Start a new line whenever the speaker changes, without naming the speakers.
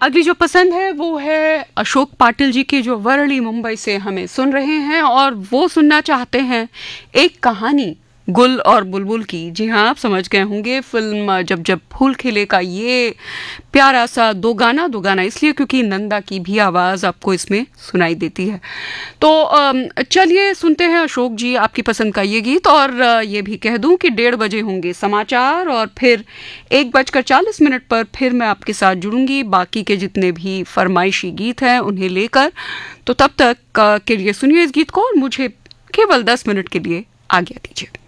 अगली जो पसंद है वो है अशोक पाटिल जी की, जो वरली मुंबई से हमें सुन रहे हैं और वो सुनना चाहते हैं एक कहानी गुल और बुलबुल की। जी हाँ, आप समझ गए होंगे फिल्म जब जब फूल खिले का ये प्यारा सा दो गाना इसलिए क्योंकि नंदा की भी आवाज़ आपको इसमें सुनाई देती है। तो चलिए सुनते हैं अशोक जी आपकी पसंद का ये गीत। और ये भी कह दूं कि 1:30 बजे होंगे समाचार और फिर 1:40 पर फिर मैं आपके साथ जुड़ूंगी बाकी के जितने भी फरमाइशी गीत हैं उन्हें लेकर। तो तब तक के लिए सुनिए इस गीत को और मुझे केवल 10 मिनट के लिए आज्ञा दीजिए।